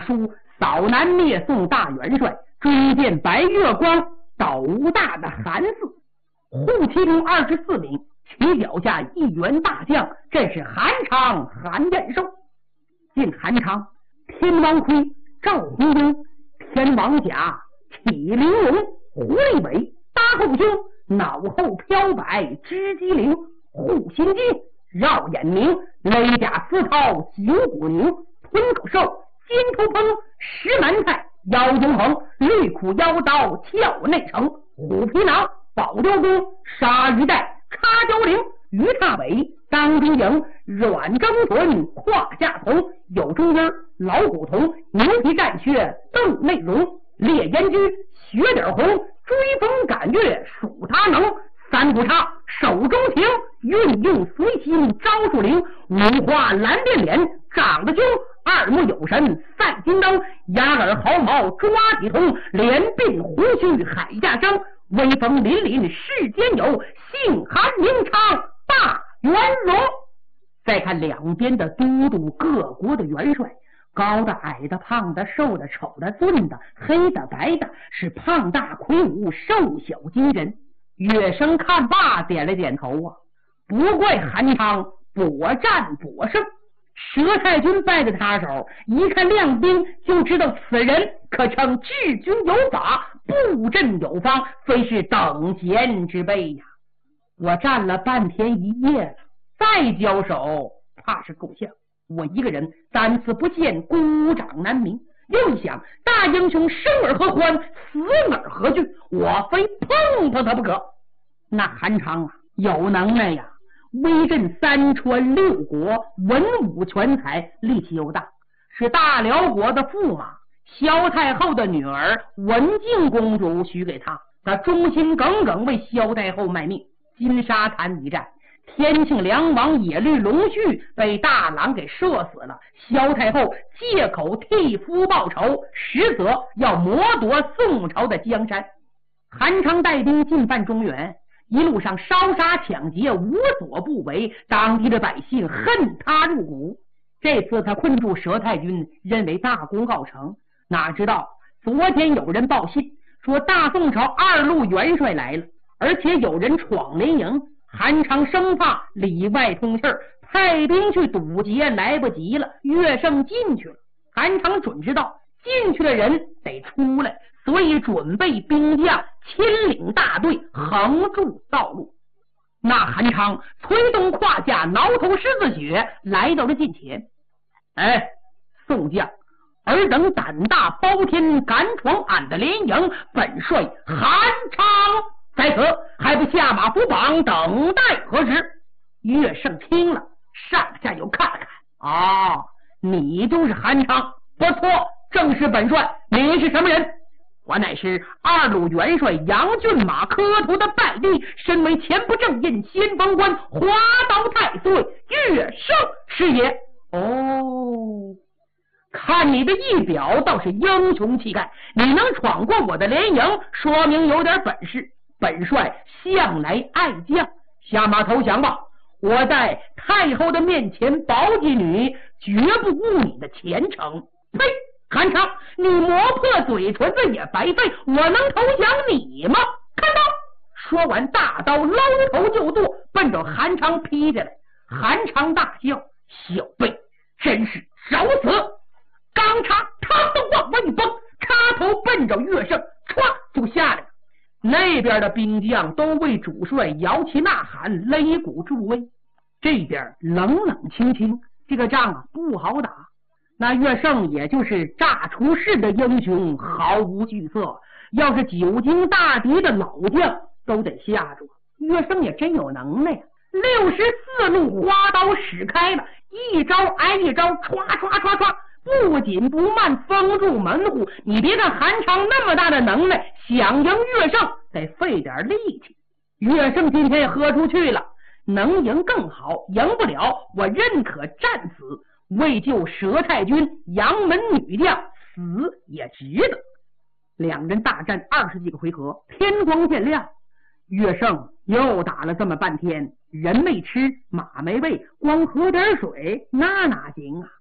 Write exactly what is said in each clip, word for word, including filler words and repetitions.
书扫南灭宋大元帅，追见白月光斗大的韩四，护骑中二十四名，其脚下一员大将，正是韩昌韩彦寿。见韩昌，天王盔、赵红英、天王甲、启玲珑、狐狸尾、搭后胸、脑后飘摆、织机灵、护心经、绕眼明、勒甲丝绦、九股宁、吞口兽、金头烹、石门菜、腰中横、绿苦腰刀、鞘内成、虎皮囊、宝雕弓、鲨鱼带、插蛟翎、鱼叉尾、当中营、软蒸臀、胯下铜、有中音、老骨铜、牛皮战靴、邓内容、烈烟居、血点红、追风赶月、数他能、三股叉、手中情、运用随心、招数灵、五花蓝靛脸、长得凶、二目有神、赛金灯、压耳毫毛、抓体通、脸鬓胡须、海下生、威风凛凛世间有，姓韩名昌大元荣。再看两边的都督各国的元帅，高的、矮的、胖的、瘦的、丑的、俊的、黑的、白的，是胖大魁梧，瘦小精神。乐生看罢点了点头啊，不怪韩昌果战果胜。佘太君拜在他手，一看亮兵就知道此人可称治军有法，布阵有方，非是等闲之辈呀。我站了半天一夜了，再交手怕是够呛。我一个人单次不见，孤掌难鸣。又一想，大英雄生而何欢，死而何惧，我非碰碰他不可。那韩昌啊，有能耐呀，威震三川六国，文武全才，力气又大，是大辽国的驸马，萧太后的女儿文静公主许给他，他忠心耿耿为萧太后卖命。金沙滩一战，天庆梁王野律龙绪被大郎给射死了，萧太后借口替夫报仇，实则要谋夺宋朝的江山。韩昌带兵进犯中原，一路上烧杀抢劫，无所不为，当地的百姓恨他入骨。这次他困住佘太君，认为大功告成，哪知道昨天有人报信说大宋朝二路元帅来了，而且有人闯连营。韩昌生怕里外通气儿，派兵去堵截，来不及了，乐胜进去了。韩昌准知道进去的人得出来，所以准备兵将，亲领大队，横住道路。那韩昌催动胯下，挠头狮子血，来到了近前。哎，宋将，尔等胆大包天，敢闯俺的连营，本帅韩昌在此，还不下马伏榜，等待何时？乐胜听了，上下又看了看，哦，你就是韩昌，不错，正是本帅。你是什么人？我乃是二路元帅杨骏马磕头的拜弟，身为前不正印先锋官，华刀太岁乐胜是也。哦，看你的仪表倒是英雄气概，你能闯过我的连营，说明有点本事。本帅向来爱将，下马投降吧！我在太后的面前保济你，绝不误你的前程。呸！韩昌，你磨破嘴唇子也白费，我能投降你吗？看到！说完，大刀捞头就剁，奔着韩昌劈下来。韩昌大笑：小辈，真是找死！刚插，他的往外一崩，插头奔着乐胜，唰就下来了。那边的兵将都为主帅摇旗呐喊，擂鼓助威。这边冷冷清清，这个仗啊不好打。那乐胜也就是炸出世的英雄，毫无惧色，要是久经大敌的老将都得吓住。乐胜也真有能耐呀，六十四路花刀使开了，一招挨一招，唰唰唰唰，不紧不慢，封住门户。你别看韩昌那么大的能耐，想赢乐胜得费点力气。乐胜今天喝出去了，能赢更好，赢不了我认可战死，为救佘太君杨门女将，死也值得。两人大战二十几个回合，天光渐亮，乐胜又打了这么半天，人没吃，马没喂，光喝点水那哪行啊？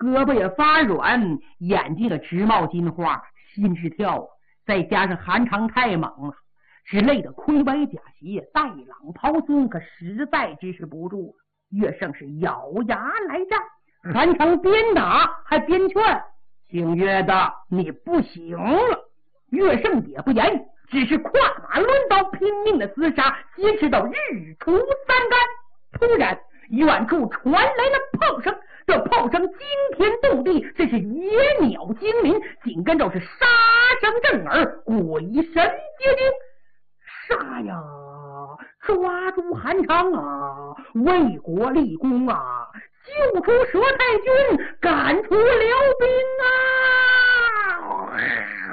胳膊也发软，眼睛也直冒金花，心直跳啊！再加上韩常太猛了，只累得盔白甲鞋，带朗袍尊，可实在支持不住。岳胜是咬牙来战，韩常边打还边劝：“姓岳的，你不行了。”岳胜也不言语，只是跨马抡刀，拼命的厮杀，坚持到日出三竿。突然，远处传来了炮声，这炮声惊天动地，这是野鸟惊鸣，紧跟着是杀声震耳，鬼神皆惊。杀呀！抓住韩常啊！为国立功啊！救出佘太君，赶出辽兵啊！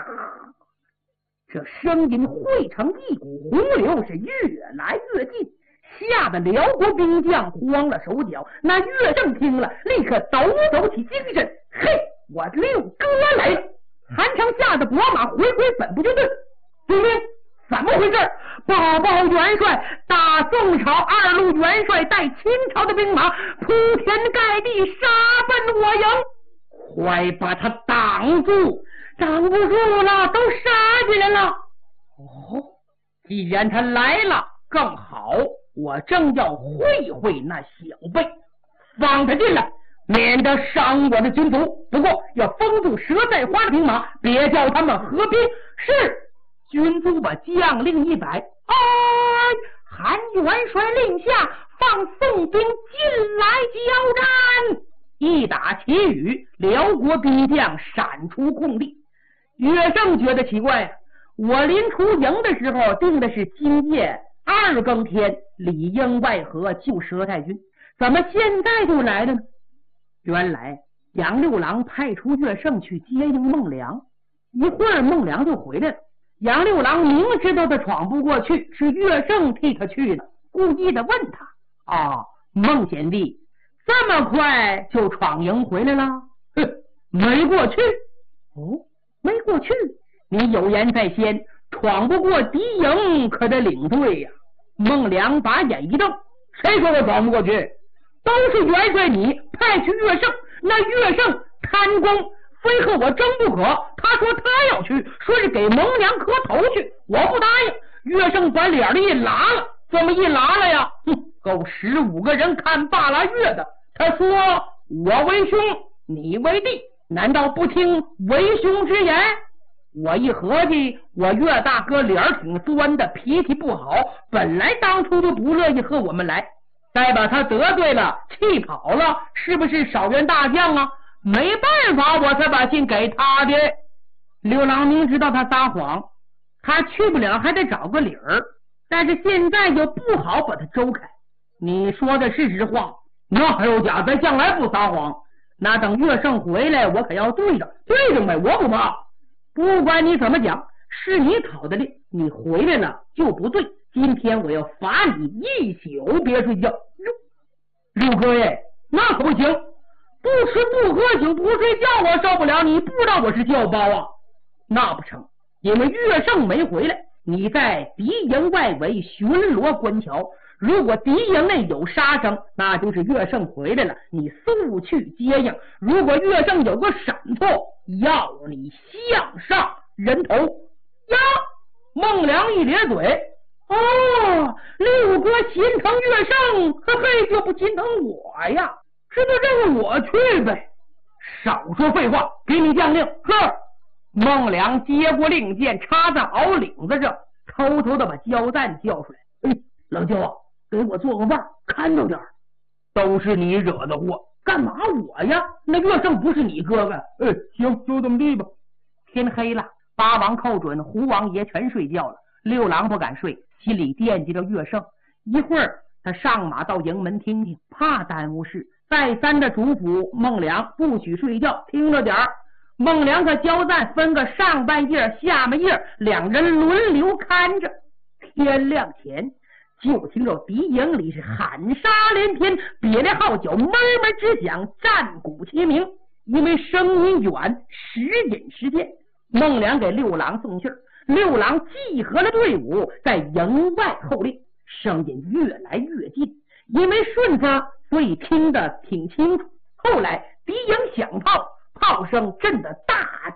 这声音汇成一股洪流，是越来越近，吓得辽国兵将慌了手脚。那岳胜听了，立刻抖抖起精神，嘿，我六哥来了！韩常吓得拨马回归本部军队。军兵，怎么回事？报报元帅，大宋朝二路元帅带清朝的兵马铺天盖地杀奔我营，快把他挡住！挡不住了，都杀进来了。哦，既然他来了，更好，我正要会会那小辈，放他进来，免得伤我的军卒。不过要封住佘在花的兵马，别叫他们合兵。是。军卒把将令一摆，哎，韩元帅令下，放宋兵进来交战。一打旗语，辽国兵将闪出空地。岳胜觉得奇怪，我临出营的时候定的是今夜二更天里应外合救佘太君，怎么现在就来了呢？原来杨六郎派出岳胜去接应孟良，一会儿孟良就回来了。杨六郎明知道他闯不过去，是岳胜替他去的，故意的问他：“哦，孟贤弟，这么快就闯营回来了？”“哼，没过去。”“哦，没过去？你有言在先，闯不过敌营可得领队呀。”孟良把眼一瞪：“谁说我闯不过去？都是元帅你派去岳胜，那岳胜贪功，非和我争不可。他说他要去，说是给蒙娘磕头去，我不答应。岳胜把脸的一拉了，这么一拉了呀，哼，够十五个人看罢了岳的。他说我为兄，你为弟，难道不听为兄之言？我一合计，我岳大哥脸挺酸的，脾气不好，本来当初就不乐意和我们来，再把他得罪了，气跑了，是不是少员大将啊？没办法，我才把信给他的。”刘郎明知道他撒谎，他去不了还得找个理儿，但是现在就不好把他周开。你说的是实话，那还有假，咱向来不撒谎。那等岳胜回来，我可要对着对着呗，我不怕。不管你怎么讲，是你讨的令，你回来了就不对。今天我要罚你一宿别睡觉。六哥耶，那可不行，不吃不喝醒不睡觉我受不了，你不知道我是教包啊。那不成，因为岳胜没回来，你在敌营外围巡逻观瞧，如果敌营内有杀声，那就是岳胜回来了，你速去接应。如果岳胜有个闪错，要你项上人头。呀，孟良一咧嘴，哦，六哥心疼岳胜，嘿嘿，就不心疼我呀？这就让我去呗。少说废话，给你将令。呵。孟良接过令箭，插在袄领子上，偷偷的把焦赞叫出来。哎，老焦啊，给我做个饭，看着点。都是你惹的祸，干嘛我呀？那岳胜不是你哥哥。哎，行，就这么地吧。天黑了，八王寇准、胡王爷全睡觉了，六郎不敢睡，心里惦记着岳胜。一会儿他上马到营门听听，怕耽误事，再三的嘱咐孟良不许睡觉，听着点儿。孟良和焦赞分个上半夜下半夜，两人轮流看着。天亮前，就听着敌营里是喊杀连篇，别的号角闷闷直响，战鼓齐鸣。因为声音远，时隐时现。孟良给六郎送信儿，六郎集合了队伍，在营外候令，声音越来越近。因为顺风，所以听得挺清楚。哦， 后来敌营响炮，炮声震得大